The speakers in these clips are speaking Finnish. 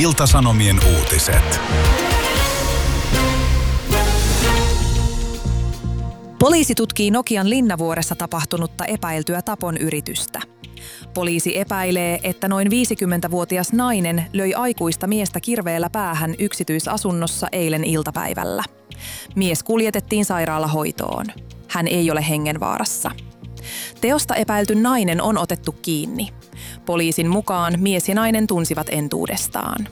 Ilta-Sanomien uutiset. Poliisi tutkii Nokian Linnavuoressa tapahtunutta epäiltyä tapon yritystä. Poliisi epäilee, että noin 50-vuotias nainen löi aikuista miestä kirveellä päähän yksityisasunnossa eilen iltapäivällä. Mies kuljetettiin sairaalahoitoon. Hän ei ole hengenvaarassa. Teosta epäilty nainen on otettu kiinni. Poliisin mukaan mies ja nainen tunsivat entuudestaan.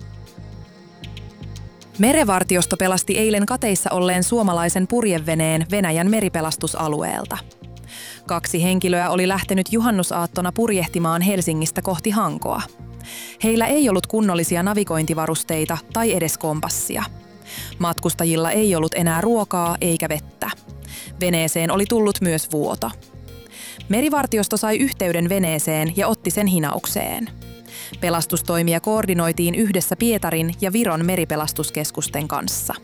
Merenvartiosto pelasti eilen kateissa olleen suomalaisen purjeveneen Venäjän meripelastusalueelta. 2 henkilöä oli lähtenyt juhannusaattona purjehtimaan Helsingistä kohti Hankoa. Heillä ei ollut kunnollisia navigointivarusteita tai edes kompassia. Matkustajilla ei ollut enää ruokaa eikä vettä. Veneeseen oli tullut myös vuoto. Merivartiosto sai yhteyden veneeseen ja otti sen hinaukseen. Pelastustoimia koordinoitiin yhdessä Pietarin ja Viron meripelastuskeskusten kanssa.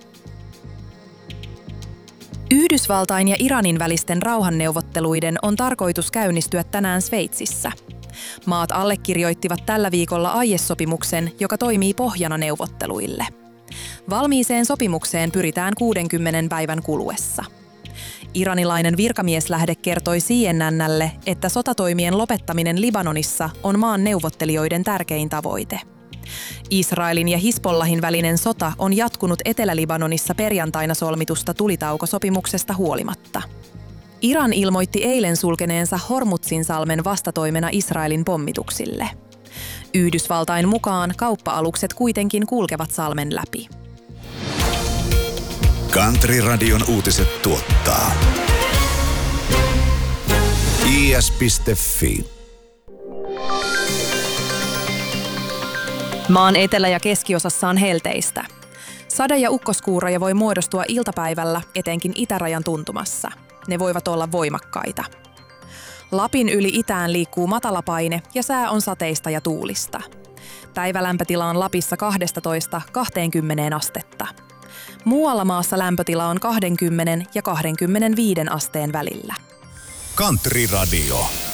Yhdysvaltain ja Iranin välisten rauhanneuvotteluiden on tarkoitus käynnistyä tänään Sveitsissä. Maat allekirjoittivat tällä viikolla aiesopimuksen, joka toimii pohjana neuvotteluille. Valmiiseen sopimukseen pyritään 60 päivän kuluessa. Iranilainen virkamieslähde kertoi CNN:lle, että sotatoimien lopettaminen Libanonissa on maan neuvottelijoiden tärkein tavoite. Israelin ja Hisbollahin välinen sota on jatkunut Etelä-Libanonissa perjantaina solmitusta tulitaukosopimuksesta huolimatta. Iran ilmoitti eilen sulkeneensa Hormuzin-salmen vastatoimena Israelin pommituksille. Yhdysvaltain mukaan kauppa-alukset kuitenkin kulkevat salmen läpi. Country-radion uutiset tuottaa is.fi. Maan etelä- ja keskiosassa on helteistä. Sade- ja ukkoskuuroja voi muodostua iltapäivällä etenkin itärajan tuntumassa. Ne voivat olla voimakkaita. Lapin yli itään liikkuu matalapaine ja sää on sateista ja tuulista. Päivälämpötila on Lapissa 12–20 astetta. Muualla maassa lämpötila on 20 ja 25 asteen välillä. Country-radio.